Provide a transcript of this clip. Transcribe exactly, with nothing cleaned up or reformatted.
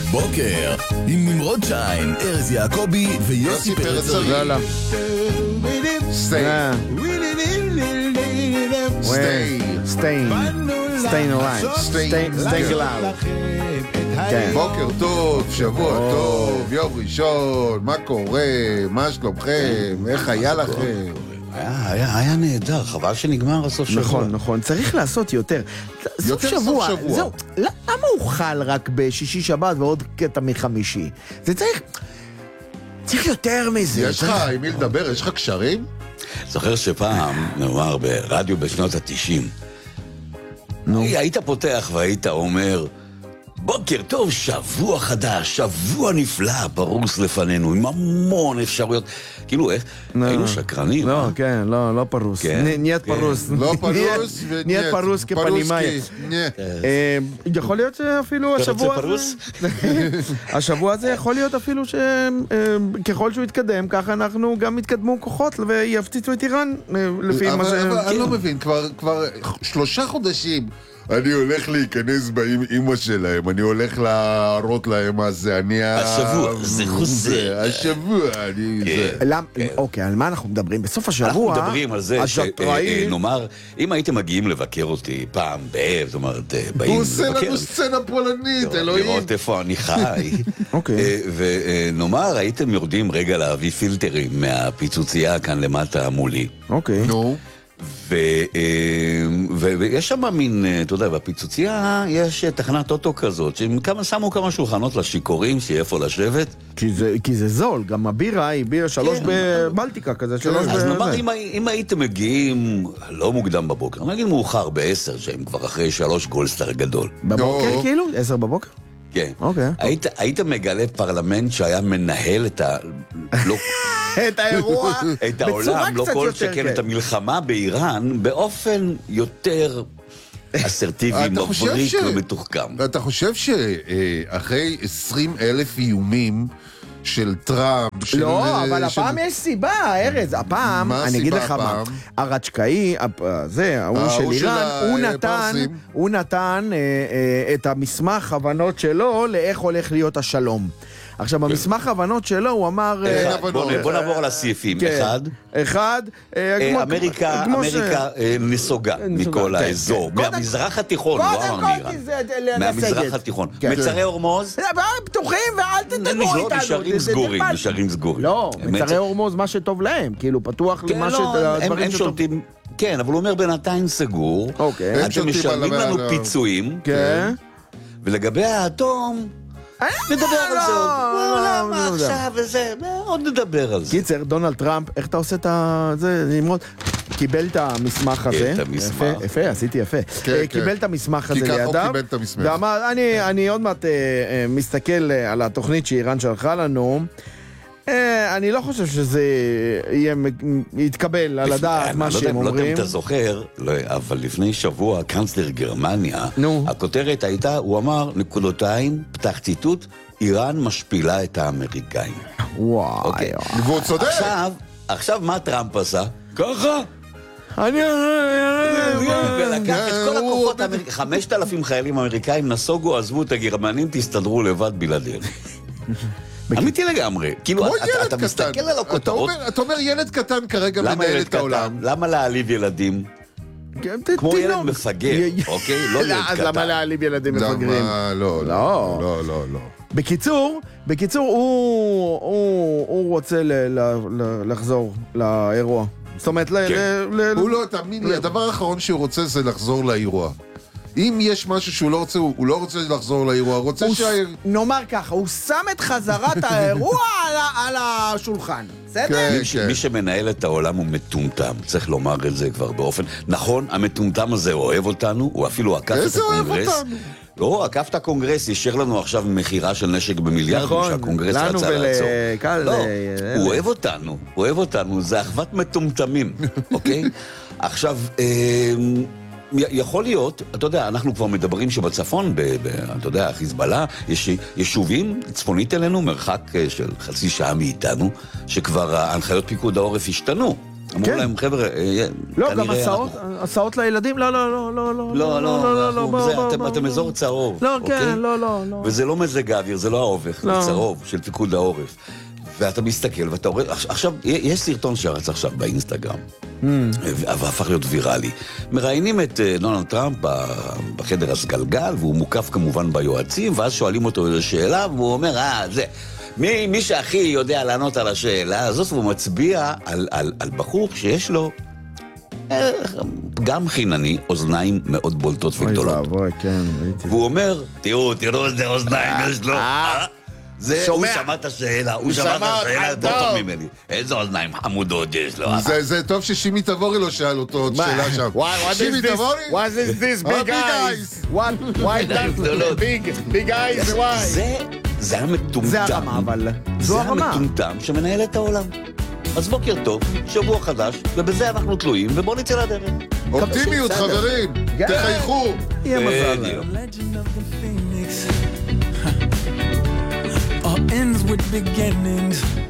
בוקר עם נמרוד שיין, ארז יעקבי ויוסי פרץ ארי. יאללה. Stay. Stay. Staying. Staying alive. Staying. Staying alive. כן. בוקר טוב, שבוע טוב, יום ראשון, מה קורה, מה שלומכם, איך היה לכם? היה, היה, היה נהדר, חבל שנגמר הסוף שבוע. נכון, נכון, צריך לעשות יותר. סוף יותר סוף שבוע, שבוע. זהו, למה הוא חל רק בשישי שבת ועוד קטע מחמישי? זה צריך, צריך יותר מזה. יש לך עם מי לדבר, יש לך קשרים? זוכר שפעם, נאמר ברדיו בשנות התשעים, היית פותח והיית אומר, בוקר טוב, שבוע חדש, שבוע נפלא, פרוס לפנינו, עם המון אפשרויות. כאילו, איך? היינו שקרנים. לא, כן, לא, לא פרוס. נהיית פרוס. לא פרוס, נהיית פרוס כפנימאי. יכול להיות שאפילו השבוע הזה... השבוע הזה יכול להיות אפילו שככל שהוא יתקדם, ככה אנחנו גם יתקדמו כוחות ויפציצו את איראן, לפי מה ש... אני לא מבין, כבר שלושה חודשים... אני הולך להיכנס עם אמא שלהם, אני הולך להראות להם מה זה, אני... השבוע, זה חוזר. השבוע, אני... אוקיי, על מה אנחנו מדברים? בסוף השבוע... אנחנו מדברים על זה שנאמר, אם הייתם מגיעים לבקר אותי פעם באב, זאת אומרת, באים... הוא עושה לנו סצנה פולנית, אלוהים. לראות איפה אני חי. אוקיי. ונאמר, הייתם יורדים רגע להביא פילטרים מהפיצוצייה כאן למטה מולי. אוקיי. נו. ויש שם מין, אתה יודע, בפיצוצייה יש תחנת אוטו כזאת, ששמו כמה שולחנות לשיקורים, שיהיה איפה לשבת. כי זה זול, גם הבירה היא בירה שלוש בבלטיקה כזה, שלוש ב... אז נאמר, אם הייתם מגיעים לא מוקדם בבוקר, נגיד מאוחר בעשר, שהם כבר אחרי שלוש גולדסטאר גדול. בבוקר כאילו? עשר בבוקר? כן. אוקיי. היית מגלה פרלמנט שהיה מנהל את ה... את האירוע את העולם, לא כל שכן את המלחמה באיראן, באופן יותר אסרטיבי, מבריק ומתוחכם. אתה חושב שאחרי עשרים אלף איומים של טראמפ... לא, אבל הפעם יש סיבה, ארז. הפעם, אני אגיד לך מה, הרצ'קאי, זה, ההוא של איראן, הוא נתן את המסמך הבנות שלו לאיך הולך להיות השלום. עכשיו, במסמך הבנות שלו, הוא אמר... בוא נעבור על הסעיפים. אחד. אחד. אמריקה נסוגה מכל האזור. מהמזרח התיכון, לא מאיראן. מהמזרח התיכון. מצרי הורמוז? פתוחים ואל תתגעו איתנו. נשארים סגורים, נשארים סגורים. לא, מצרי הורמוז מה שטוב להם. כאילו, פתוח למה שדברים שטוב. כן, אבל הוא אומר בינתיים סגור. אוקיי. אתם משלמים לנו פיצויים. כן. ולגבי האטום... נדבר על זה עוד. למה עכשיו וזה? עוד נדבר על זה. קיצר, דונלד טראמפ, איך אתה עושה את זה? נמרוד? קיבל את המסמך הזה. את המסמך. יפה, עשיתי יפה. קיבל את המסמך הזה לידיו. ואמר, אני עוד מעט מסתכל על התוכנית שאיראן שלחה לנו. אני לא חושב שזה יתקבל על הדעת מה שהם אומרים. לא יודע אם אתה זוכר, אבל לפני שבוע, קאנצלר גרמניה, הכותרת הייתה, הוא אמר, נקודותיים, פתח ציטוט, איראן משפילה את האמריקאים. וואי. והוא צודק. עכשיו מה טראמפ עשה? ככה? אני... ולקח את כל הכוחות, חמשת אלפים חיילים אמריקאים נסוגו, עזבו את הגרמנים, תסתדרו לבד בלעדיהם. אמיתי לגמרי, כאילו אתה מסתכל על הכותרות. אתה אומר ילד קטן כרגע מנהל את העולם. למה להעליב ילדים? כמו ילד מפגר, אוקיי? לא ילד קטן. אז למה להעליב ילדים מפגרים? לא, לא, לא, לא. בקיצור, בקיצור, הוא רוצה לחזור לאירוע. זאת אומרת, הוא לא, תאמין לי, הדבר האחרון שהוא רוצה זה לחזור לאירוע. אם יש משהו שהוא לא רוצה, הוא לא רוצה לחזור לאירוע, הוא רוצה שה... נאמר ככה, הוא שם את חזרת האירוע על השולחן, בסדר? מי שמנהל את העולם הוא מטומטם, צריך לומר את זה כבר באופן... נכון, המטומטם הזה אוהב אותנו, הוא אפילו עקף את הקונגרס. איזה אוהב אותנו? לא, עקף את הקונגרס, אישר לנו עכשיו מחירה של נשק במיליארדים שהקונגרס רצה לעצור. לא, הוא אוהב אותנו, הוא אוהב אותנו, זה אחוות מטומטמים, אוקיי? עכשיו... יכול להיות, אתה יודע, אנחנו כבר מדברים שבצפון, אתה יודע, חיזבאללה, יש יישובים צפונית אלינו, מרחק של חצי שעה מאיתנו, שכבר ההנחיות פיקוד העורף השתנו. אמרו להם, חבר'ה, לא, גם הסעות לילדים, לא, לא, לא, לא, לא, לא, לא, לא, אתם אזור צהוב. לא, כן, לא, לא. וזה לא מזג האוויר, זה לא האובך, זה צהוב של פיקוד העורף. ואתה מסתכל ואתה רואה, עכשיו, יש סרטון שרץ עכשיו באינסטגרם, והפך להיות ויראלי. מראיינים את דונלד טראמפ בחדר הסגלגל, והוא מוקף כמובן ביועצים, ואז שואלים אותו איזו שאלה, והוא אומר, אה, זה... מי, מי שהכי יודע לענות על השאלה הזאת, והוא מצביע על, על, על בחור שיש לו גם חינני, אוזניים מאוד בולטות וגדולות. אוי ואבוי, כן, ראיתי. והוא אומר, תראו, תראו איזה אוזניים יש לו. זה, הוא שמע את השאלה, הוא שמע את השאלה יותר טוב ממני. איזה אוזניים חמודות יש לו. זה טוב ששימי תבורי לא שאל אותו עוד שאלה שם. שימי תבורי? What is this big eyes? Why does big big eyes? Why? זה המטומטם. זה הרמה, אבל... זה המטומטם שמנהל את העולם. אז בוקר טוב, שבוע חדש, ובזה אנחנו תלויים, ובואו נצא לדרך. אופטימיות, חברים, תחייכו. יהיה מזל. All ends with beginnings.